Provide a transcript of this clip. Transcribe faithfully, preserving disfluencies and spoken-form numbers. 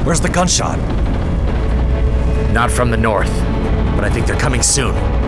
Where's the gunshot? Not from the north, but I think they're coming soon.